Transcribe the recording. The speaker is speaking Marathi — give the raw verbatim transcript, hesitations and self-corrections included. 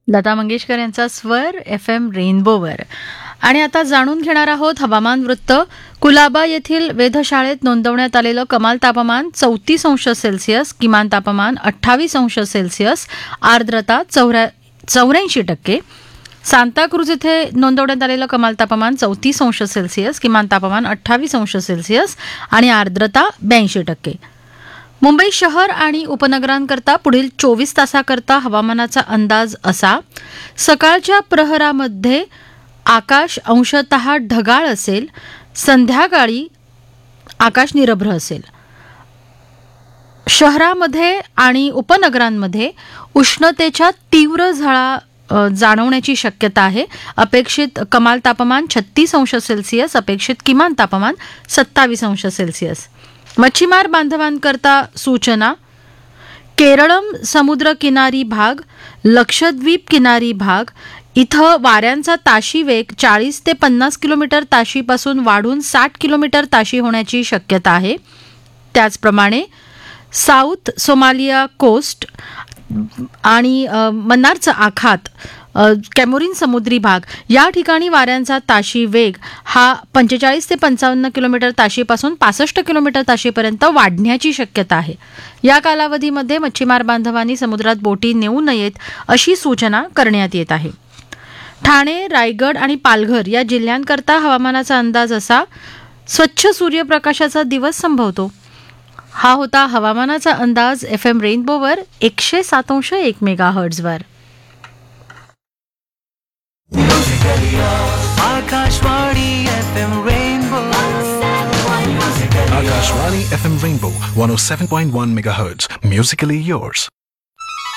लता मंगेशकर यांचा स्वर एफ एम रेनबोवर. आणि आता जाणून घेणार आहोत हवामान वृत्त. कुलाबा येथील वेधशाळेत नोंदवण्यात आलेलं कमाल तापमान चौतीस अंश सेल्सिअस, किमान तापमान अठ्ठावीस अंश सेल्सिअस, आर्द्रता चौऱ्या चौऱ्याऐंशी टक्के. सांताक्रूज येथे नोंदवण्यात आलेलं कमाल तापमान चौतीस अंश सेल्सिअस, किमान तापमान अठ्ठावीस अंश सेल्सिअस आणि आर्द्रता ब्याऐंशी टक्के. मुंबई शहर आणि उपनगरांकरता पुढील चोवीस तासाकरता हवामानाचा अंदाज असा. सकाळच्या प्रहरामध्ये आकाश अंशतः ढगाळ असेल, संध्याकाळी आकाश निरभ्र असेल. शहरामध्ये आणि उपनगरांमध्ये उष्णतेच्या तीव्र झळा जाणवण्याची शक्यता आहे. अपेक्षित कमाल तापमान छत्तीस अंश सेल्सिअस, अपेक्षित किमान तापमान सत्तावीस अंश सेल्सिअस. मच्छीमार बांधवांकरता सूचना. केरळम समुद्र किनारी भाग, लक्षद्वीप किनारी भाग इथं वाऱ्यांचा ताशी वेग चाळीस ते पन्नास किलोमीटर ताशीपासून वाढून साठ किलोमीटर ताशी होण्याची शक्यता आहे. त्याचप्रमाणे साऊथ सोमालिया कोस्ट आणि मन्नारचं आखात, कॅमोरिन समुद्री भाग या ठिकाणी वाऱ्यांचा ताशी वेग हा पंचेचाळीस ते पंचावन्न किलोमीटर ताशीपासून पासष्ट किलोमीटर ताशीपर्यंत वाढण्याची शक्यता आहे. या कालावधीमध्ये मच्छीमार बांधवांनी समुद्रात बोटी नेऊ नयेत अशी सूचना करण्यात येत आहे. ठाणे, रायगड आणि पालघर या जिल्ह्यांकरता हवामानाचा अंदाज असा. स्वच्छ सूर्यप्रकाशाचा दिवस संभवतो. हा होता हवामानाचा अंदाज एफ एम रेनबोवर एकशे सात अंश एक mega हर्ट्झवर. Akashvani F M rainbow Akashvani F M Rainbow one oh seven point one megahertz. Musically yours.